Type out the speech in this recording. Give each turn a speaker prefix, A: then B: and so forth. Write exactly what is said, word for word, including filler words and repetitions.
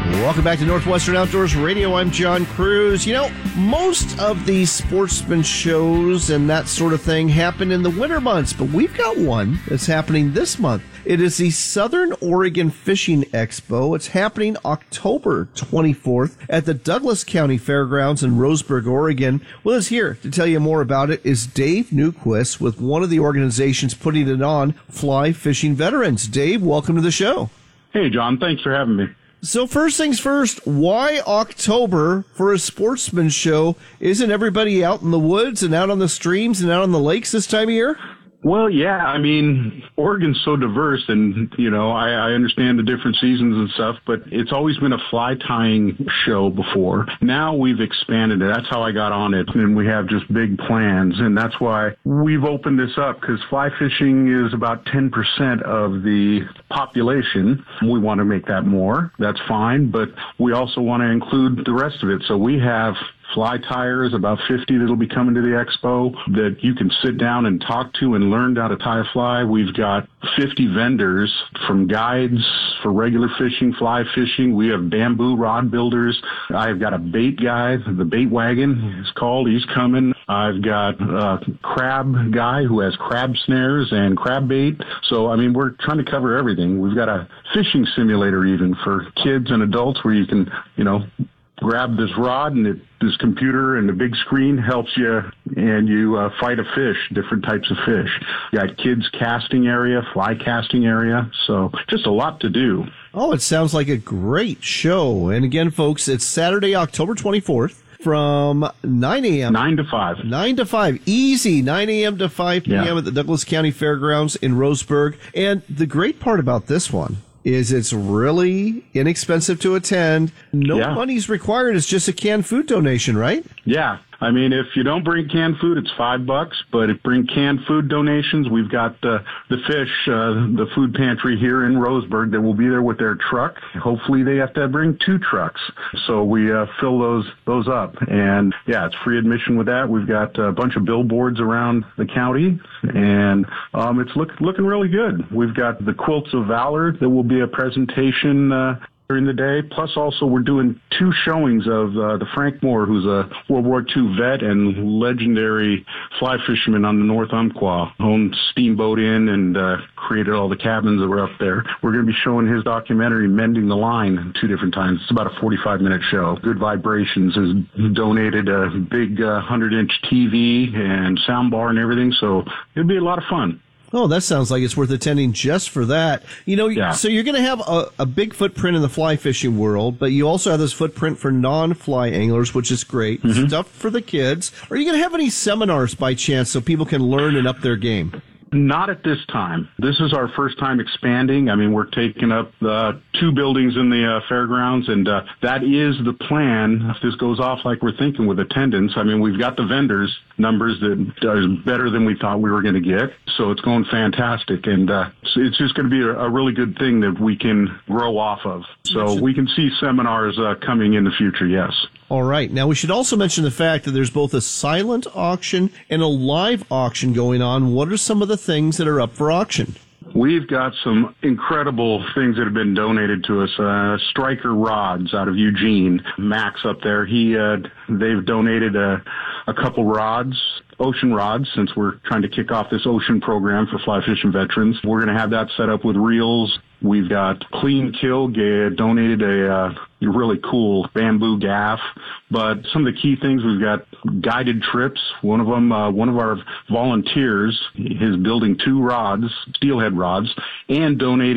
A: Welcome back to Northwestern Outdoors Radio. I'm John Cruz. You know, most of these sportsman shows and that sort of thing happen in the winter months, but we've got one that's happening this month. It is the Southern Oregon Fishing Expo. It's happening October twenty-fourth at the Douglas County Fairgrounds in Roseburg, Oregon. With us here to tell you more about it is Dave Newquist with one of the organizations putting it on, Fly Fishing Veterans. Dave, welcome to the show.
B: Hey, John. Thanks for having me.
A: So first things first, why October for a sportsman show? Isn't everybody out in the woods and out on the streams and out on the lakes this time of year?
B: Well, yeah, I mean, Oregon's so diverse, and, you know, I, I understand the different seasons and stuff, but it's always been a fly tying show before. Now we've expanded it. That's how I got on it, and we have just big plans, and that's why we've opened this up, because fly fishing is about ten percent of the population. We want to make that more. That's fine, but we also want to include the rest of it. So we have fly tyers, about fifty that'll be coming to the expo that you can sit down and talk to and learn how to tie a fly. We've got fifty vendors, from guides for regular fishing, fly fishing. We have bamboo rod builders. I've got a bait guy, the bait wagon is called. He's coming. I've got a crab guy who has crab snares and crab bait. So, I mean, we're trying to cover everything. We've got a fishing simulator even for kids and adults where you can, you know, grab this rod and it, this computer and the big screen helps you, and you uh, fight a fish, different types of fish. You got kids casting area, fly casting area, so just a lot to do.
A: Oh, it sounds like a great show. And again, folks, it's Saturday, October twenty-fourth from nine a.m.
B: nine to five.
A: nine to five. Easy. nine a.m. to five p.m. Yeah. At the Douglas County Fairgrounds in Roseburg. And the great part about this one is it's really inexpensive to attend. No yeah. money's required. It's just a canned food donation, right?
B: Yeah. I mean, if you don't bring canned food, it's five bucks. But if bring canned food donations, we've got the the fish, uh, the food pantry here in Roseburg that will be there with their truck. Hopefully, they have to bring two trucks, so we uh, fill those those up. And yeah, it's free admission with that. We've got a bunch of billboards around the county, and um, it's look, looking really good. We've got the Quilts of Valor. There will be a presentation Uh, during the day. Plus, also, we're doing two showings of uh, the Frank Moore, who's a World War Two vet and legendary fly fisherman on the North Umpqua, owned Steamboat Inn and uh, created all the cabins that were up there. We're going to be showing his documentary, Mending the Line, two different times. It's about a forty-five minute show. Good Vibrations has donated a big uh, one hundred inch T V and sound bar and everything, so it'll be a lot of fun.
A: Oh, that sounds like it's worth attending just for that. You know, yeah. So you're going to have a, a big footprint in the fly fishing world, but you also have this footprint for non-fly anglers, which is great. Mm-hmm. Stuff for the kids. Are you going to have any seminars by chance so people can learn and up their game?
B: Not at this time. This is our first time expanding. I mean, we're taking up uh, two buildings in the uh, fairgrounds, and uh, that is the plan. If this goes off like we're thinking with attendance, I mean, we've got the vendors numbers that are better than we thought we were going to get, so it's going fantastic, and uh, it's just going to be a, a really good thing that we can grow off of. So we can see seminars uh, coming in the future, yes.
A: All right. Now, we should also mention the fact that there's both a silent auction and a live auction going on. What are some of the things that are up for auction?
B: We've got some incredible things that have been donated to us. Uh, Striker Rods out of Eugene. Max up there, he uh, they've donated a, a couple rods. Ocean rods, since we're trying to kick off this ocean program for fly fishing veterans. We're going to have that set up with reels. We've got Clean Kill donated a uh, really cool bamboo gaff. But some of the key things, we've got guided trips. One of them, uh, one of our volunteers is building two rods, steelhead rods, and donating